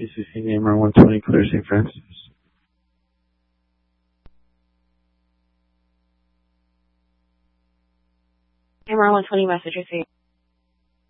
TCC Namer 120 Clear St. Francis. Namer 120 message received.